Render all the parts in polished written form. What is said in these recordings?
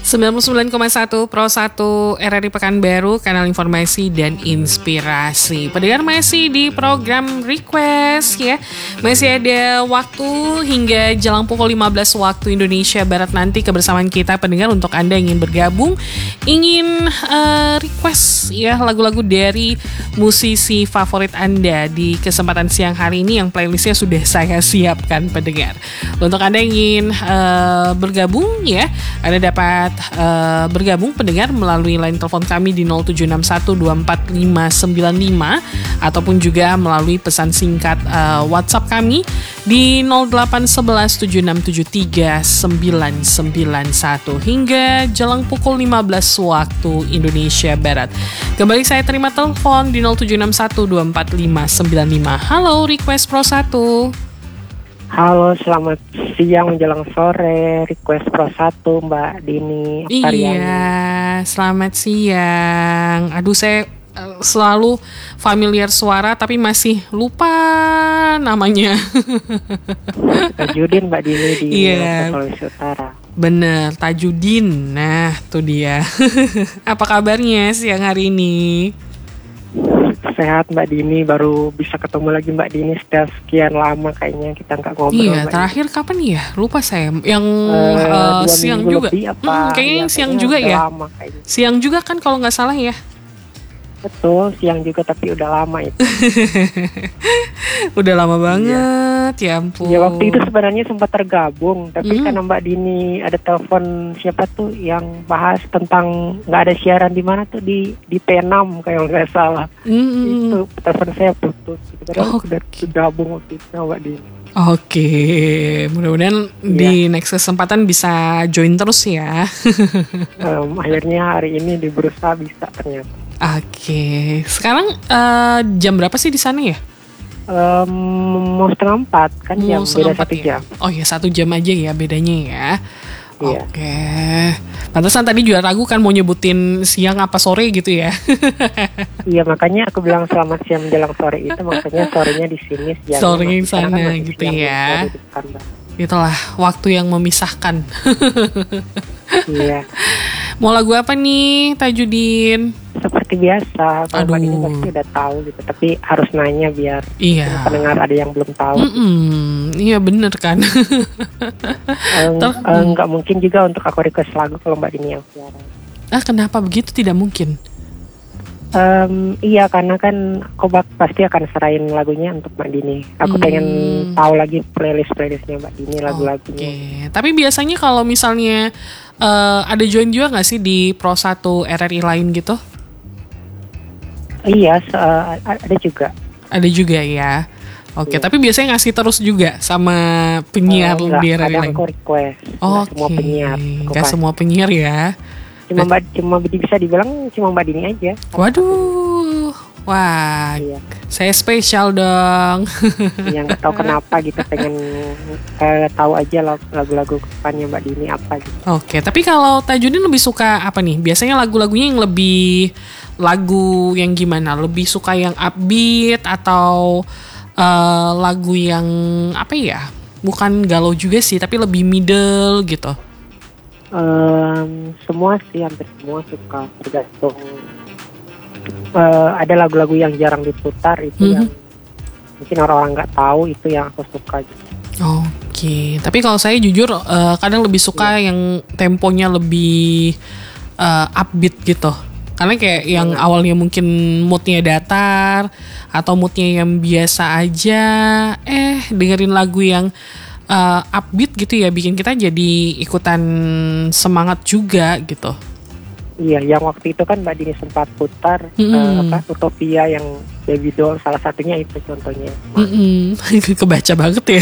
99,1 Pro 1 RRI Pekanbaru, kanal informasi dan inspirasi. Pendengar masih di program request ya. Masih ada waktu hingga jelang pukul 15 waktu Indonesia Barat nanti kebersamaan kita pendengar untuk Anda yang ingin bergabung, ingin request ya lagu-lagu dari musisi favorit Anda di kesempatan siang hari ini yang playlistnya sudah saya siapkan pendengar. Untuk Anda yang ingin bergabung ya, Anda dapat bergabung pendengar melalui line telepon kami di 0761245595 ataupun juga melalui pesan singkat WhatsApp kami di 081176739991 hingga jelang pukul 15 waktu Indonesia Barat. Kembali saya terima telepon di 0761245595. Halo, request Pro 1. Halo, selamat siang menjelang sore. Request Pro 1 Mbak Dini Oktariani. Iya, selamat siang. Aduh, saya selalu familiar suara tapi masih lupa namanya. Tajudin Mbak Dini di Sulawesi Utara. Bener, Tajudin. Nah, tuh dia. Apa kabarnya siang hari ini? Sehat Mbak Dini, baru bisa ketemu lagi Mbak Dini setelah sekian lama kayaknya kita nggak ngobrol. Iya, Mbak terakhir Dini. Kapan ya? Lupa saya. Yang siang juga. Kayaknya yang siang juga ya. Siang juga kan kalau nggak salah ya. Betul, siang juga tapi udah lama itu. Udah lama banget, ya ampun. Ya waktu itu sebenarnya sempat tergabung, tapi karena Mbak Dini ada telepon siapa tuh yang bahas tentang nggak ada siaran di mana tuh di P6 kalau nggak salah. Itu telepon saya putus. Padahal udah tergabung waktu itu Mbak Dini. Oke, mudah-mudahan di next kesempatan bisa join terus ya. Akhirnya hari ini di berusaha bisa ternyata. Oke, sekarang jam berapa sih di sana ya? Mau 3:30 kan jam beda 1 jam. Oh ya 1 jam aja ya bedanya ya. Iya. Oke, pantesan tadi juga ragu kan mau nyebutin siang apa sore gitu ya. Iya, makanya aku bilang selamat siang menjelang sore itu maksudnya sorenya di sini, siangnya sorenya di sana kan gitu ya. Itulah waktu yang memisahkan. Iya. Mau lagu apa nih Tajudin? Seperti biasa, kalau Mbak Dini pasti udah tahu gitu, tapi harus nanya biar pendengar ada yang belum tahu. Iya bener kan. Nggak mungkin juga untuk aku request lagu kalau Mbak Dini yang siaran. Kenapa begitu tidak mungkin? Iya, karena kan aku pasti akan serahin lagunya untuk Mbak Dini. Aku pengen tahu lagi playlistnya Mbak Dini, lagu-lagunya. Oke. Tapi biasanya kalau misalnya ada join juga nggak sih di Pro 1 RRI lain gitu? Iya, ada juga. Ada juga ya. Oke, tapi biasanya ngasih terus juga sama penyiar di RRI lain. Aku request. Semua penyiar. Gak semua penyiar ya. Cuma bisa dibilang cuma Mbak Dini aja. Waduh. Wah, saya spesial dong. Yang nggak tahu kenapa gitu, pengen tahu aja lagu-lagu kesukaannya Mbak Dini apa gitu. Oke, tapi kalau Tajudin lebih suka apa nih? Biasanya lagu-lagunya yang lebih lagu yang gimana? Lebih suka yang upbeat atau lagu yang apa ya? Bukan galau juga sih, tapi lebih middle gitu. Semua sih, hampir semua suka, tergantung. Ada lagu-lagu yang jarang diputar itu yang mungkin orang-orang nggak tahu, itu yang aku suka gitu. Oke, tapi kalau saya jujur kadang lebih suka yang temponya lebih upbeat gitu. Karena kayak yang awalnya mungkin moodnya datar atau moodnya yang biasa aja, dengerin lagu yang upbeat gitu ya, bikin kita jadi ikutan semangat juga gitu. Iya, yang waktu itu kan Mbak Dini sempat putar Utopia yang Baby Doll, salah satunya itu contohnya. Kebaca banget ya.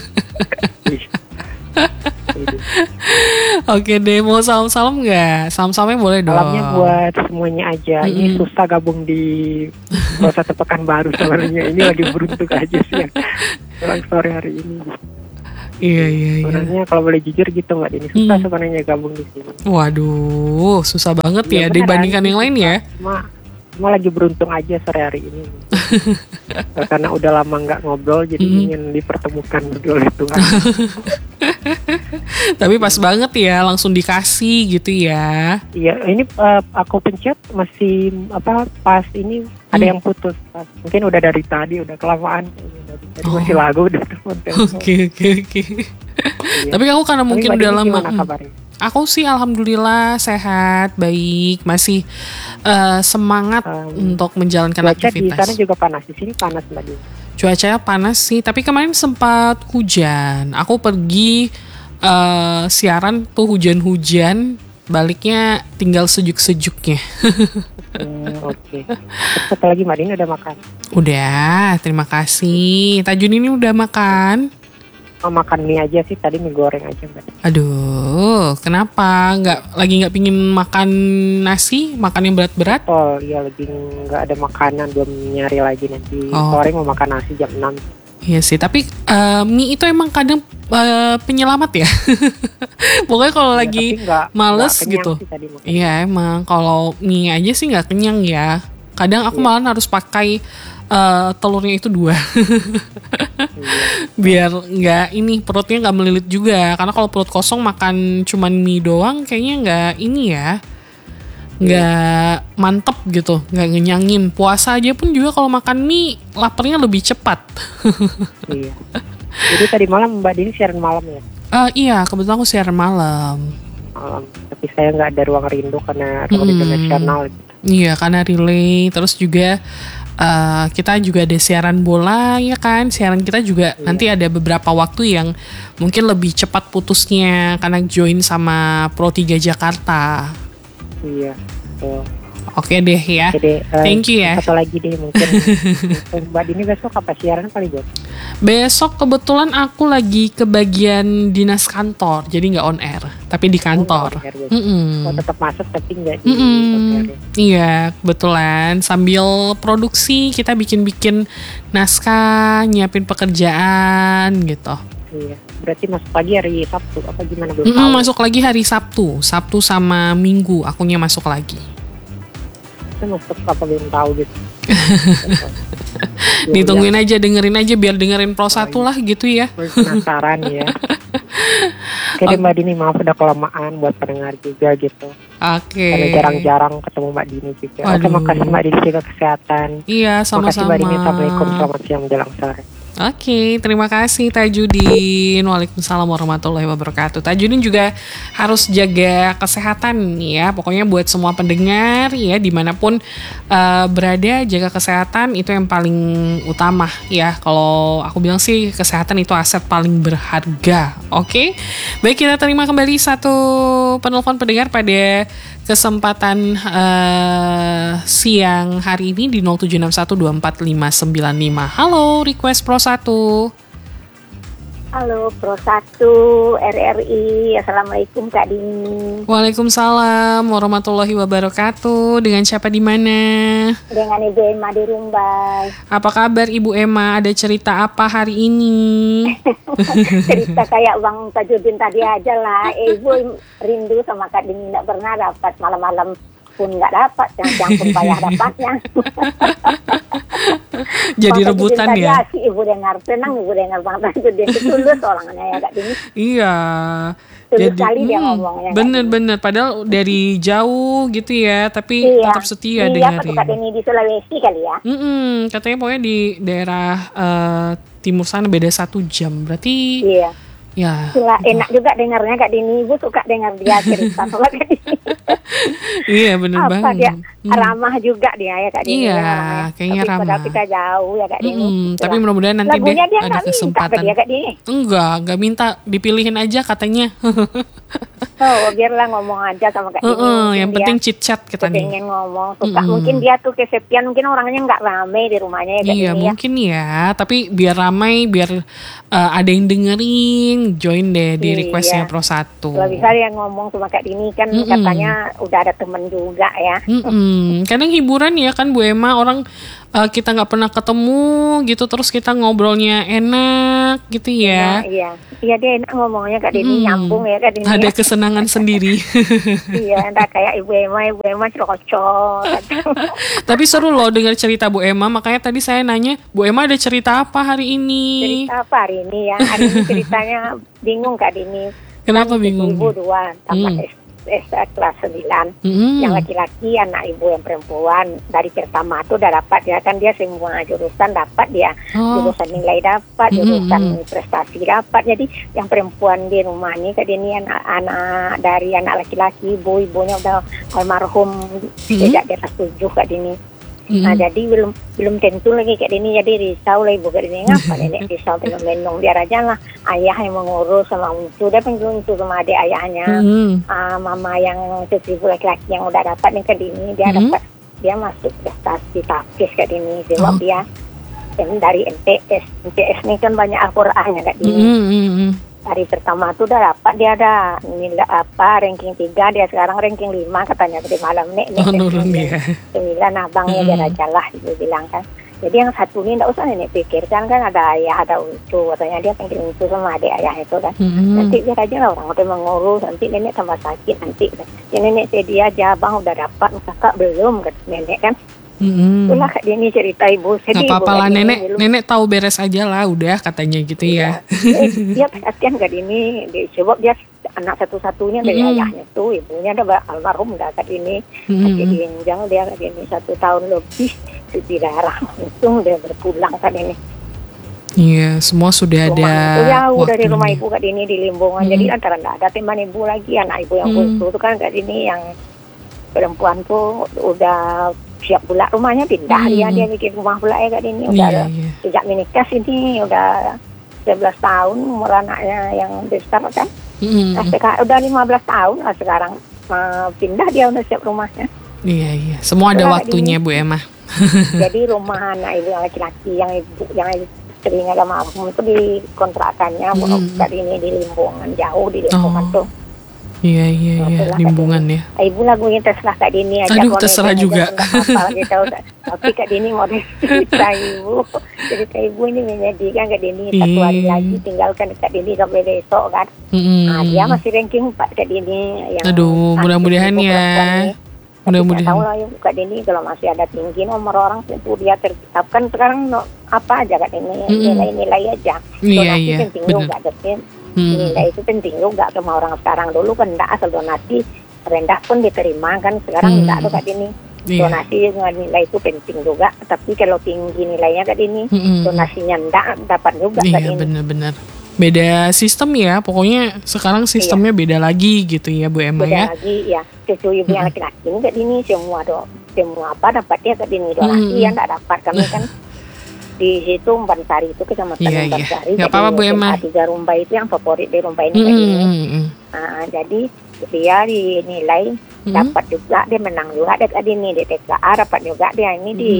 Oke deh, mau salam-salam nggak? Salam-salamnya boleh dong. Salamnya buat semuanya aja. Ini susah gabung di Pro 1 Pekanbaru sebenarnya. Ini lagi beruntung aja sih orang sore hari ini. Iya. Sebenarnya kalau boleh jujur gitu Mbak Dini, susah sebenarnya gabung di sini. Waduh, susah banget ya dibandingkan yang lain ya. Cuma lagi beruntung aja sore hari ini. Karena udah lama nggak ngobrol, jadi ingin dipertemukan oleh Tuhan. Tapi pas banget ya, langsung dikasih gitu ya. Iya, ini aku pencet masih pas ini ada yang putus. Mungkin udah dari tadi, udah kelamaan. Jadi masih lagu udah telepon. Oke. Iya. Tapi aku karena mungkin udah lama. Kabarnya? Aku sih alhamdulillah sehat, baik, masih semangat untuk menjalankan aktivitas. Cuaca di sana juga panas, di sini panas Mbak Dini. Cuacanya panas sih, tapi kemarin sempat hujan. Aku pergi siaran tuh hujan-hujan, baliknya tinggal sejuk-sejuknya. Oke. Satu lagi Mbak Dini udah makan? Udah, terima kasih. Tajun ini udah makan? Makan mie aja sih, tadi mie goreng aja Mbak. Aduh, kenapa? Nggak pingin makan nasi, makan yang berat-berat? Oh iya, lagi nggak ada makanan, belum nyari lagi nanti. Sore mau makan nasi jam 6. Iya sih, tapi mie itu emang kadang penyelamat ya. Pokoknya kalau lagi males gitu. Iya emang, kalau mie aja sih nggak kenyang ya. Kadang aku malah harus pakai telurnya itu 2. Biar nggak perutnya nggak melilit juga. Karena kalau perut kosong makan cuman mie doang kayaknya nggak nggak mantep gitu, nggak ngenyangin. Puasa aja pun juga kalau makan mie laparnya lebih cepat. Iya. Jadi tadi malam Mbak Dini siaran malam ya? Iya, kebetulan aku siaran malam. Tapi saya nggak ada ruang rindu karena ruang rindu nasional. Iya, karena relay. Terus juga kita juga ada siaran bola ya kan. Siaran kita juga nanti ada beberapa waktu yang mungkin lebih cepat putusnya karena join sama Pro 3 Jakarta. Iya. Oke deh ya. Thank you ya. Satu lagi deh mungkin. Mbak Dini besok apa siaran kali Bos? Besok kebetulan aku lagi ke bagian dinas kantor, jadi nggak on air, tapi di kantor. Tetap masuk tapi nggak di on air. Iya, kebetulan sambil produksi kita bikin naskah, nyiapin pekerjaan gitu. Iya, berarti masuk lagi hari Sabtu apa gimana belum tahu? Masuk lagi hari Sabtu sama Minggu, akunya masuk lagi. Saya masuk apa belum tahu gitu. Ditungguin aja, dengerin aja biar dengerin Pro 1 lah gitu ya. Penasaran ya. Oke Mbak Dini, maaf udah kelamaan buat pendengar juga gitu. Oke. Karena jarang-jarang ketemu Mbak Dini juga. Oke, makasih Mbak Dini jaga kesehatan. Iya, sama-sama. Makasih Mbak Dini, assalamualaikum, selamat siang menjelang sore. Oke, terima kasih Tajudin. Waalaikumsalam warahmatullahi wabarakatuh. Tajudin juga harus jaga kesehatan ya. Pokoknya buat semua pendengar ya, dimanapun berada, jaga kesehatan itu yang paling utama ya. Kalau aku bilang sih kesehatan itu aset paling berharga. Oke, baik, kita terima kembali satu penelpon pendengar pada kesempatan siang hari ini di 0761245595. Halo, Request Pro 1. Halo, Pro 1 RRI. Assalamualaikum Kak Dini. Waalaikumsalam warahmatullahi wabarakatuh. Dengan siapa di mana? Dengan Ibu Emma di Rumbai. Apa kabar Ibu Emma? Ada cerita apa hari ini? Cerita kayak Bang Tajudin tadi aja lah. Ibu rindu sama Kak Dini, tidak pernah dapat, malam-malam pun nggak dapat, yang pun payah dapatnya. Jadi rebutan ya. Si Ibu dengar, senang Ibu dengar Bang Tajudin itu tulus orangnya ya Kak Dini. Iya. Tulus sekali dia ngomongnya. Bener-bener, padahal dari jauh gitu ya, tapi tetap setia dengerin. Iya, Kak Dini di Sulawesi kali ya. Katanya pokoknya di daerah timur sana beda 1 jam, berarti. Iya. Ya. Gila, enak juga dengarnya Kak Dini. Ibu suka dengar dia cerita sama Kak Dini. Iya benar banget. Dia ramah juga dia ya Kak Dini. Iya, kayaknya tapi ramah. Tapi kita jauh ya Kak Dini. Tapi mudah-mudahan nanti dia ada kesempatan. Dia, Kak Dini. Enggak minta, dipilihin aja katanya. Oh, biarlah ngomong aja sama Kak Dini. Yang penting chit-chat kita nih. Pengen ngomong, suka. Mungkin dia tuh kesepian, mungkin orangnya nggak ramai di rumahnya ya Kak Dini. Iya mungkin ya, tapi biar ramai, biar ada yang dengerin, join deh di requestnya Pro 1. Kalau bisa yang ngomong sama Kak Dini kan katanya udah ada temen juga ya. Kadang hiburan ya kan Bu Emma, orang kita nggak pernah ketemu gitu, terus kita ngobrolnya enak gitu ya. Iya dia enak ngomongnya Kak Dini, nyambung ya Kak Dini. Ada kesenangan kenangan sendiri. Iya, enggak kayak Ibu Emma cerocok. Tapi seru loh dengar cerita Bu Emma, makanya tadi saya nanya, Bu Emma ada cerita apa hari ini? Cerita apa hari ini ya? Hari ini ceritanya bingung Kak Dini. Kenapa bingung? Ibu dua, tamat kelas 9. Yang laki-laki, anak ibu yang perempuan. Dari pertama tuh udah dapat ya kan, dia semua jurusan dapat dia. Jurusan nilai dapat, jurusan prestasi dapat. Jadi yang perempuan di rumah ini Kak Dini, anak dari anak laki-laki, ibunya udah almarhum sejak di atas 7 Kak Dini. Nah jadi belum tentu lagi Kak Dini, jadi risau lah ibu Kak Dini. Ngapa nenek risau menung, biar aja lah ayah yang mengurus sama Uncu. Dia panggil Uncu sama adik ayahnya. Mama yang cucu ibu laki-laki yang udah dapat nih Kak Dini, dia dapat, dia masuk prestasi tapis Kak Dini. Sebab dia dari MTS ini kan banyak Al-Qur'annya Kak Dini. Hari pertama tuh udah dapat, dia ada nilai ranking 3, dia sekarang ranking 5 katanya tadi malam nek nurun dia. 9 abangnya dia aja lah dia bilang kan. Jadi yang satu ini enggak usah nenek pikirkan kan, ada ayah ada Uncu, katanya dia pengen Uncu sama adik ayah itu kan. Nanti biar aja lah orang udah mengurus, nanti nenek tambah sakit nanti. Ya nenek dia aja, bang udah dapat, kakak belum kata nenek kan. Itulah Kak Dini cerita ibu. Gak apa-apa lah nenek tahu beres aja lah udah katanya gitu ya. Dia perhatian Kak Dini, sebab dia anak satu-satunya dari ayahnya tuh, ibunya udah almarhum udah Kak Dini. Jadi Injang dia Kak Dini 1 tahun lebih di darah untung dia berpulang Kak Dini. Iya, semua sudah ada jauh dari rumah ibu Kak Dini di Limbongan. Jadi antara enggak ada teman ibu lagi, anak ibu yang itu kan Kak Dini yang perempuan tuh udah siap pula rumahnya pindah, dia bikin rumah pula ya Kak Dini. Udah sejak menikah ini udah 11 tahun umur anaknya yang besar kan. Udah 15 tahun lah sekarang pindah dia udah siap rumahnya. Iya, semua ada waktunya Bu Emma. Jadi rumah anak ibu yang laki-laki yang istrinya almarhum itu di kontrakannya Kak Dini di Limbongan, jauh di Limbongan tuh. Iya, Limbongan ya. Ibu lagunya terserah Kak Dini aja. Aduh, terserah juga. Tapi Kak Dini mau cerita ibu. Cerita ibu ini menyedihkan Kak Dini. 1 hari lagi tinggalkan Kak Dini sampai besok kan. Dia masih ranking 4 Kak Dini. Aduh, mudah-mudahan ya. Mudah-mudahan. Tahu lah ya Kak Dini, kalau masih ada tinggi nomor orang itu dia tertetapkan sekarang apa aja Kak Dini, nilai-nilai aja. Iya, penting juga nilai itu penting juga sama orang sekarang. Dulu kan enggak, asal donasi rendah pun diterima kan, sekarang enggak ada Kak Dini. Donasi nilai itu penting juga, tapi kalau tinggi nilainya Kak Dini, donasinya enggak dapat juga Kak Dini. Iya benar-benar. Beda sistem ya, pokoknya sekarang sistemnya beda lagi gitu ya Bu Emma ya. Beda lagi ya, cucu ibu yang laki-laki ini Kak Dini semua apa dapat dia Kak Dini, donasi yang enggak dapat kami kan. Di situ Bansari itu kecamatan Bansari. Gak apa-apa Bu Emma. 3 Rumbai itu yang favorit di Rumbai ini Kak Dini. Jadi dia dinilai dapat juga, dia menang juga Kak Dini di TKA, dapat juga dia ini di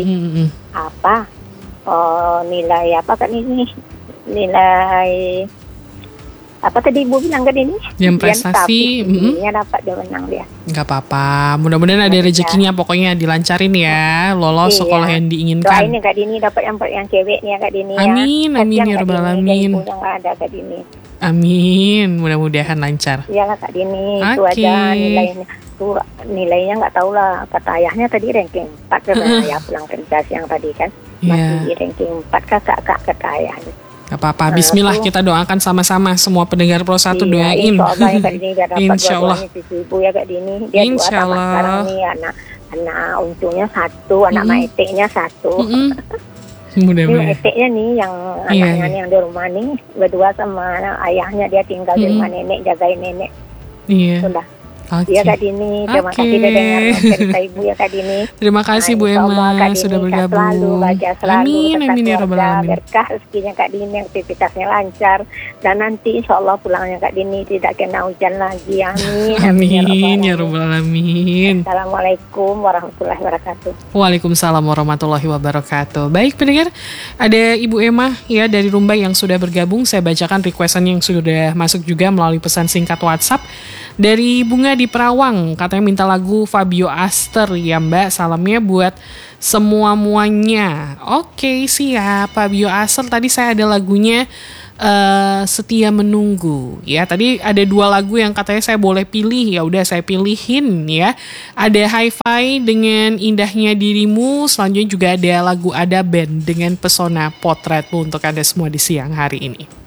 nilai apa Kak Dini? Nilai apa tadi Ibu bilang Kak Dini? Yang prestasi. Dapat dia menang dia. Gak apa-apa, mudah-mudahan ada rezekinya, pokoknya dilancarin ya, lolos sekolah yang diinginkan. Doain Kak Dini dapat yang ceweknya Kak Dini. Amin ya rabbal alamin. Yang ada Kak Dini. Amin, mudah-mudahan lancar. Iyalah Kak Dini, itu aja nilainya. Tuh nilainya nggak tahu lah, kata ayahnya tadi ranking 4 karena ayah pulang kerja siang tadi kan. Masih ranking 4 kakak kata ayahnya. Gak apa-apa, bismillah kita doakan sama-sama semua pendengar Pro 1 doain. Insya Allah ibu ya Kak Dini. Dia Insya Allah. Sekarang nih anak Uncunya 1, anak Maeteknya 1. Mudah-mudahan. Ini Maeteknya nih yang anaknya nih yang di rumah nih berdua sama ayahnya, dia tinggal di rumah nenek, jagain nenek. Iya. Sudah. Iya Kak Dini, terima kasih sudah dengar cerita ibu ya Kak Dini. Terima kasih Bu Emma sudah bergabung. Amin ya rabbal alamin. Berkah rezekinya Kak Dini, aktivitasnya lancar, dan nanti insya Allah pulangnya Kak Dini tidak kena hujan lagi. Amin ya rabbal alamin. Assalamualaikum warahmatullahi wabarakatuh. Waalaikumsalam warahmatullahi wabarakatuh. Baik pendengar, ada Ibu Emma ya dari Rumbai yang sudah bergabung. Saya bacakan requestan yang sudah masuk juga melalui pesan singkat WhatsApp. Dari Bunga di Perawang, katanya minta lagu Fabio Aster ya Mbak, salamnya buat semua-muanya. Oke siap, Fabio Aster tadi saya ada lagunya Setia Menunggu. Ya, tadi ada 2 lagu yang katanya saya boleh pilih, ya udah saya pilihin ya. Ada Hi-Fi dengan Indahnya Dirimu, selanjutnya juga ada lagu Ada Band dengan Pesona Potretmu untuk Anda semua di siang hari ini.